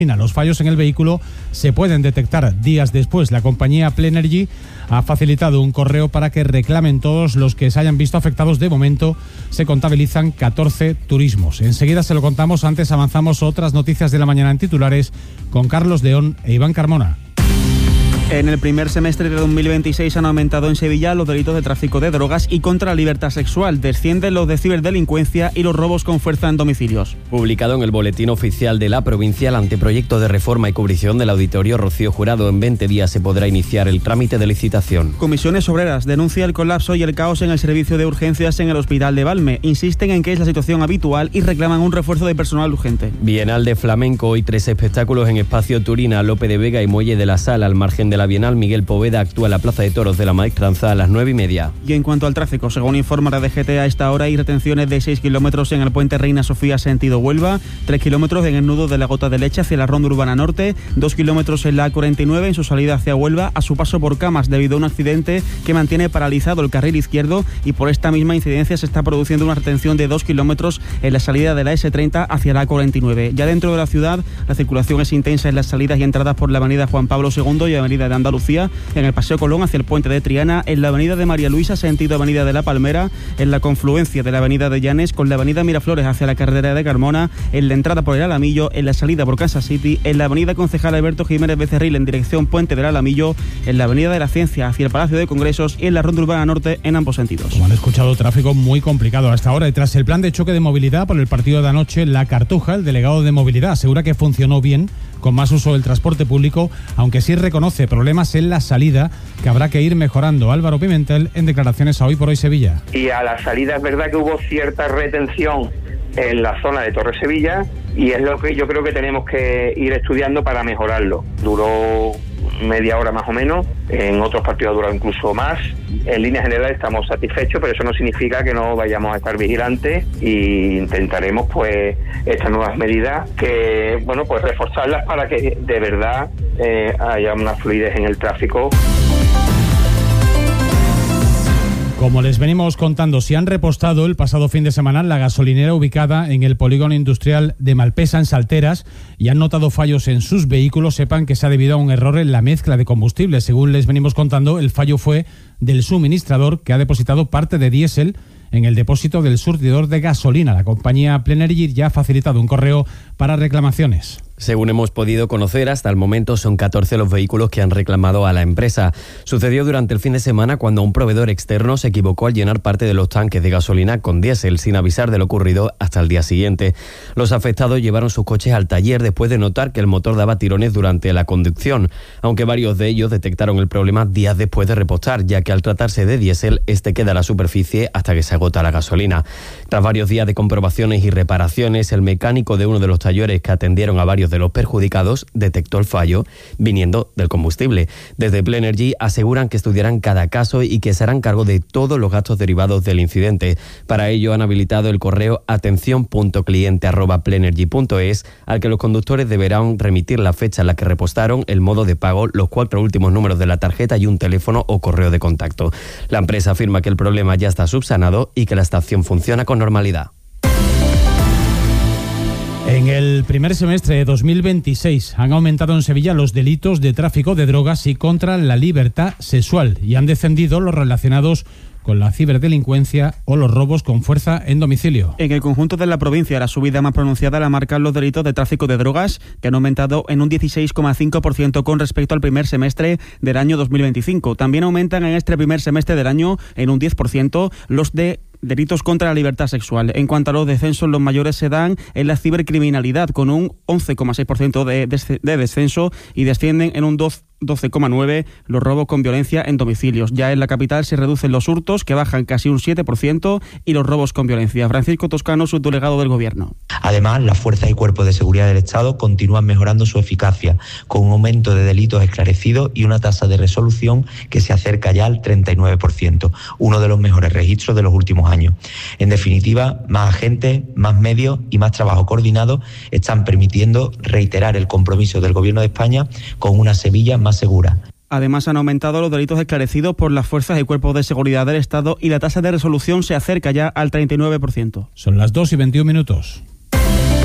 Los fallos en el vehículo se pueden detectar días después. La compañía Plenérgy ha facilitado un correo para que reclamen todos los que se hayan visto afectados. De momento se contabilizan 14 turismos. Enseguida se lo contamos. Antes avanzamos otras noticias de la mañana en titulares con Carlos León e Iván Carmona. En el primer semestre de 2026 han aumentado en Sevilla los delitos de tráfico de drogas y contra la libertad sexual. Descienden los de ciberdelincuencia y los robos con fuerza en domicilios. Publicado en el Boletín Oficial de la Provincia, el anteproyecto de reforma y cubrición del Auditorio Rocío Jurado. En 20 días se podrá iniciar el trámite de licitación. Comisiones Obreras denuncia el colapso y el caos en el servicio de urgencias en el Hospital de Valme. Insisten en que es la situación habitual y reclaman un refuerzo de personal urgente. Bienal de Flamenco. Hoy 3 espectáculos en Espacio Turina, Lope de Vega y Muelle de la Sal. Al margen de la Bienal, Miguel Poveda actúa en la Plaza de Toros de la Maestranza a las 9:30. Y en cuanto al tráfico, según informa la DGT, a esta hora hay retenciones de 6 kilómetros en el puente Reina Sofía sentido Huelva, 3 kilómetros en el nudo de la Gota de Leche hacia la Ronda Urbana Norte, 2 kilómetros en la A49 en su salida hacia Huelva a su paso por Camas debido a un accidente que mantiene paralizado el carril izquierdo, y por esta misma incidencia se está produciendo una retención de 2 kilómetros en la salida de la S30 hacia la A49. Ya dentro de la ciudad, la circulación es intensa en las salidas y entradas por la avenida Juan Pablo II y avenida de Andalucía, en el Paseo Colón hacia el puente de Triana, en la avenida de María Luisa sentido avenida de La Palmera, en la confluencia de la avenida de Llanes con la avenida Miraflores hacia la carretera de Carmona, en la entrada por el Alamillo, en la salida por Kansas City, en la avenida Concejal Alberto Jiménez Becerril en dirección Puente del Alamillo, en la avenida de la Ciencia hacia el Palacio de Congresos y en la Ronda Urbana Norte en ambos sentidos. Como han escuchado, tráfico muy complicado hasta ahora. Y tras el plan de choque de movilidad por el partido de anoche, La Cartuja, el delegado de movilidad, asegura que funcionó bien, con más uso del transporte público, aunque sí reconoce problemas en la salida que habrá que ir mejorando. Álvaro Pimentel en declaraciones a Hoy por Hoy Sevilla. Y a la salida es verdad que hubo cierta retención en la zona de Torre Sevilla, y es lo que yo creo que tenemos que ir estudiando para mejorarlo. Duró media hora más o menos, en otros partidos ha durado incluso más. En líneas generales estamos satisfechos, pero eso no significa que no vayamos a estar vigilantes, e intentaremos pues estas nuevas medidas que pues reforzarlas para que de verdad haya una fluidez en el tráfico. Como les venimos contando, si han repostado el pasado fin de semana la gasolinera ubicada en el polígono industrial de Malpesa, en Salteras, y han notado fallos en sus vehículos, sepan que se ha debido a un error en la mezcla de combustible. Según les venimos contando, el fallo fue del suministrador, que ha depositado parte de diésel en el depósito del surtidor de gasolina. La compañía Plenérgy ya ha facilitado un correo para reclamaciones. Según hemos podido conocer, hasta el momento son 14 los vehículos que han reclamado a la empresa. Sucedió durante el fin de semana cuando un proveedor externo se equivocó al llenar parte de los tanques de gasolina con diésel sin avisar de lo ocurrido hasta el día siguiente. Los afectados llevaron sus coches al taller después de notar que el motor daba tirones durante la conducción, aunque varios de ellos detectaron el problema días después de repostar, ya que al tratarse de diésel, este queda a la superficie hasta que se agota la gasolina. Tras varios días de comprobaciones y reparaciones, el mecánico de uno de los talleres que atendieron a varios de los perjudicados detectó el fallo viniendo del combustible. Desde Plenérgy aseguran que estudiarán cada caso y que se harán cargo de todos los gastos derivados del incidente. Para ello han habilitado el correo atencion.cliente@plenérgy.es, al que los conductores deberán remitir la fecha en la que repostaron, el modo de pago, los 4 últimos números de la tarjeta y un teléfono o correo de contacto. La empresa afirma que el problema ya está subsanado y que la estación funciona con normalidad. En el primer semestre de 2026 han aumentado en Sevilla los delitos de tráfico de drogas y contra la libertad sexual, y han descendido los relacionados con la ciberdelincuencia o los robos con fuerza en domicilio. En el conjunto de la provincia, la subida más pronunciada la marcan los delitos de tráfico de drogas, que han aumentado en un 16,5% con respecto al primer semestre del año 2025. También aumentan en este primer semestre del año en un 10% los de delitos contra la libertad sexual. En cuanto a los descensos, los mayores se dan en la cibercriminalidad, con un 11,6% de descenso, y descienden en un 12,9% los robos con violencia en domicilios. Ya en la capital se reducen los hurtos, que bajan casi un 7%, y los robos con violencia. Francisco Toscano, subdelegado del Gobierno. Además, las fuerzas y cuerpos de seguridad del Estado continúan mejorando su eficacia, con un aumento de delitos esclarecidos y una tasa de resolución que se acerca ya al 39%, uno de los mejores registros de los últimos años. En definitiva, más agentes, más medios y más trabajo coordinado están permitiendo reiterar el compromiso del Gobierno de España con una Sevilla más segura. Además, han aumentado los delitos esclarecidos por las fuerzas y cuerpos de seguridad del Estado, y la tasa de resolución se acerca ya al 39%. Son las 2:21.